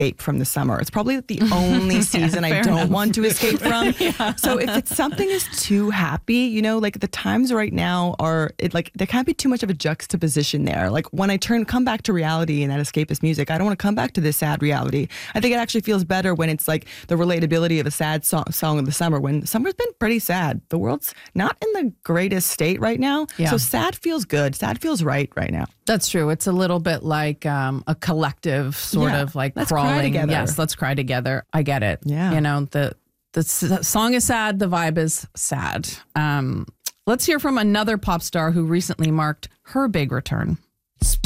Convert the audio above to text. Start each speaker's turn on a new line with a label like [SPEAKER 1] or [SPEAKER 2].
[SPEAKER 1] escape from the summer. It's probably the only season I don't want to escape from. So if it's something is too happy, you know, like the times right now there can't be too much of a juxtaposition there. Like when I come back to reality and that escapist music, I don't want to come back to this sad reality. I think it actually feels better when it's like the relatability of a sad song of the summer, when summer's been pretty sad. The world's not in the greatest state right now. So sad feels good. Sad feels right now.
[SPEAKER 2] That's true. It's a little bit like a collective sort of like
[SPEAKER 1] let's
[SPEAKER 2] crawling.
[SPEAKER 1] cry together.
[SPEAKER 2] Yes, let's cry together. I get it.
[SPEAKER 1] Yeah.
[SPEAKER 2] You know, the song is sad. The vibe is sad. Let's hear from another pop star who recently marked her big return.